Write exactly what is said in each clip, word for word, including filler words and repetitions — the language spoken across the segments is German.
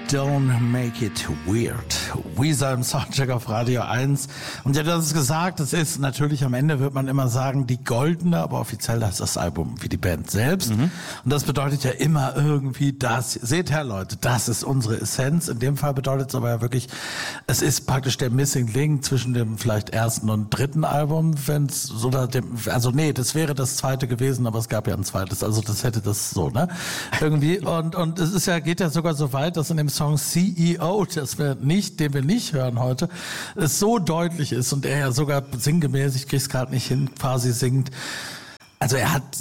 Don't make it weird. Weezer im Soundcheck auf Radio eins. Und ja, das ist gesagt, es ist natürlich, am Ende wird man immer sagen, die goldene, aber offiziell heißt das Album wie die Band selbst. Mhm. Und das bedeutet ja immer irgendwie das. Seht her, Leute, das ist unsere Essenz. In dem Fall bedeutet es aber ja wirklich, es ist praktisch der Missing Link zwischen dem vielleicht ersten und dritten Album, wenn es so da dem, also nee, das wäre das zweite gewesen, aber es gab ja ein zweites, also das hätte das so, ne? Irgendwie. Und, und es ist ja, geht ja sogar so weit, dass in dem Song C E O, das wir nicht, den wir nicht hören heute, es so deutlich ist und er ja sogar sinngemäß, ich krieg's gerade nicht hin, quasi singt. Also er hat,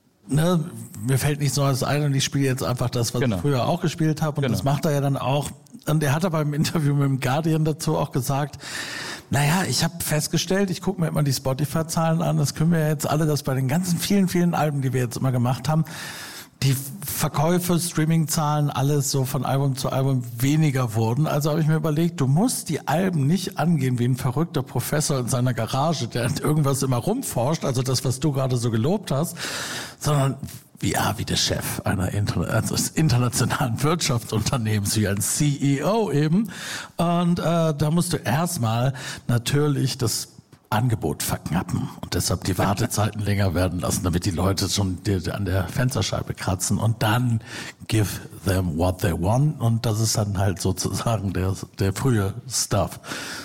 ne, mir fällt nichts Neues ein und ich spiele jetzt einfach das, was genau. ich früher auch gespielt habe und genau. das macht er ja dann auch. Und er hat aber im Interview mit dem Guardian dazu auch gesagt, naja, ich habe festgestellt, ich gucke mir immer die Spotify-Zahlen an, das können wir jetzt alle, dass bei den ganzen vielen, vielen Alben, die wir jetzt immer gemacht haben, die Verkäufe, Streaming-Zahlen, alles so von Album zu Album weniger wurden. Also habe ich mir überlegt, du musst die Alben nicht angehen wie ein verrückter Professor in seiner Garage, der irgendwas immer rumforscht, also das, was du gerade so gelobt hast, sondern wie, ja, wie der Chef einer Inter- also des internationalen Wirtschaftsunternehmens, wie ein C E O eben. Und äh, da musst du erstmal natürlich das Angebot verknappen und deshalb die Wartezeiten länger werden lassen, damit die Leute schon die, an der Fensterscheibe kratzen und dann give them what they want und das ist dann halt sozusagen der, der frühe Stuff.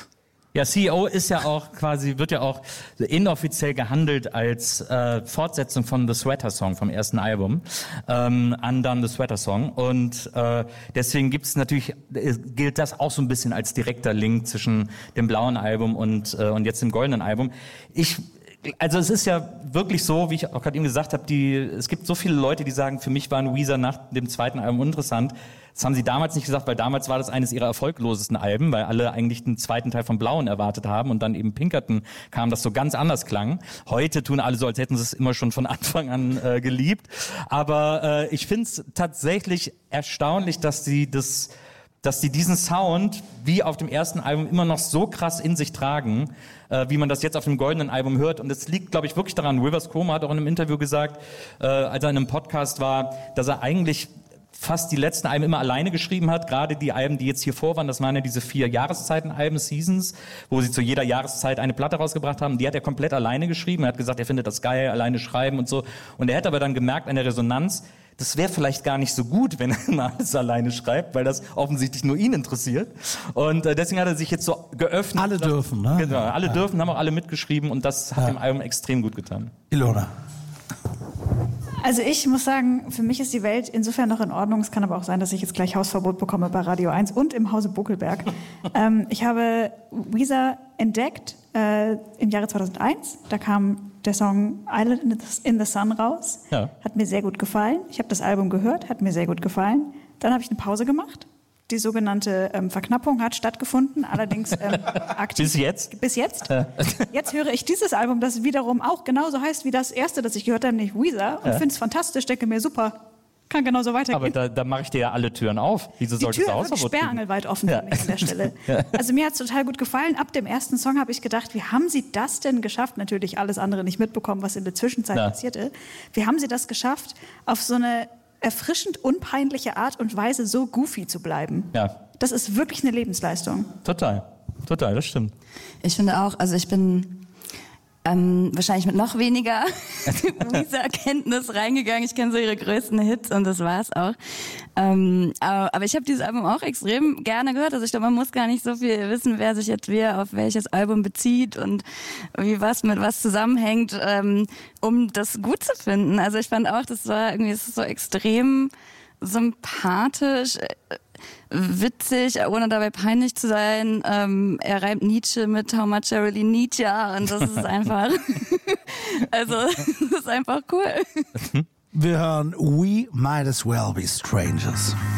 Ja, C E O ist ja auch quasi, wird ja auch inoffiziell gehandelt als äh, Fortsetzung von The Sweater Song vom ersten Album, ähm, Undone the Sweater Song. Und äh, deswegen gibt es natürlich, äh, gilt das auch so ein bisschen als direkter Link zwischen dem blauen Album und, äh, und jetzt dem goldenen Album. Ich Also es ist ja wirklich so, wie ich auch gerade eben gesagt habe, die, es gibt so viele Leute, die sagen, für mich waren Weezer nach dem zweiten Album uninteressant. Das haben sie damals nicht gesagt, weil damals war das eines ihrer erfolglosesten Alben, weil alle eigentlich den zweiten Teil vom Blauen erwartet haben und dann eben Pinkerton kam, das so ganz anders klang. Heute tun alle so, als hätten sie es immer schon von Anfang an äh, geliebt. Aber äh, ich finde es tatsächlich erstaunlich, dass sie das... dass die diesen Sound wie auf dem ersten Album immer noch so krass in sich tragen, äh, wie man das jetzt auf dem goldenen Album hört. Und es liegt, glaube ich, wirklich daran, Rivers Cuomo hat auch in einem Interview gesagt, äh, als er in einem Podcast war, dass er eigentlich fast die letzten Alben immer alleine geschrieben hat, gerade die Alben, die jetzt hier vor waren, das waren ja diese vier Jahreszeiten-Alben, Seasons, wo sie zu jeder Jahreszeit eine Platte rausgebracht haben, die hat er komplett alleine geschrieben, er hat gesagt, er findet das geil, alleine schreiben und so. Und er hat aber dann gemerkt an der Resonanz, das wäre vielleicht gar nicht so gut, wenn er mal alles alleine schreibt, weil das offensichtlich nur ihn interessiert. Und äh, deswegen hat er sich jetzt so geöffnet. Alle dürfen, ne? Genau, alle ja. dürfen, haben auch alle mitgeschrieben und das hat ja. dem Album extrem gut getan. Ilona. Also ich muss sagen, für mich ist die Welt insofern noch in Ordnung. Es kann aber auch sein, dass ich jetzt gleich Hausverbot bekomme bei Radio eins und im Hause Buckelberg. ähm, ich habe Weezer entdeckt äh, im Jahre zweitausendeins. Da kam der Song Island in the Sun raus. Ja. Hat mir sehr gut gefallen. Ich habe das Album gehört, hat mir sehr gut gefallen. Dann habe ich eine Pause gemacht. Die sogenannte ähm, Verknappung hat stattgefunden, allerdings ähm, aktiv. Bis jetzt? Bis jetzt. Jetzt höre ich dieses Album, das wiederum auch genauso heißt wie das erste, das ich gehört habe, nämlich Weezer, und ja. finde es fantastisch, denke mir, super, kann genauso weitergehen. Aber da, da mache ich dir ja alle Türen auf. Wieso sollte es Hausverbot geben? Die Tür ist sperrangelweit offen für mich an der Stelle. Ja. Also mir hat es total gut gefallen. Ab dem ersten Song habe ich gedacht, wie haben sie das denn geschafft? Natürlich alles andere nicht mitbekommen, was in der Zwischenzeit ja. passierte. Wie haben sie das geschafft, auf so eine erfrischend unpeinliche Art und Weise so goofy zu bleiben? Ja. Das ist wirklich eine Lebensleistung. Total, total, das stimmt. Ich finde auch, also ich bin ähm, wahrscheinlich mit noch weniger Weezer-Kenntnis reingegangen. Ich kenne so ihre größten Hits und das war's auch. Ähm, aber, aber ich habe dieses Album auch extrem gerne gehört. Also ich glaube, man muss gar nicht so viel wissen, wer sich jetzt wer auf welches Album bezieht und wie was mit was zusammenhängt, ähm, um das gut zu finden. Also ich fand auch, das war irgendwie das ist so extrem sympathisch, witzig, ohne dabei peinlich zu sein. Ähm, er reimt Nietzsche mit How much I really need ya und das ist einfach, also das ist einfach cool. Wir hören We Might As Well Be Strangers.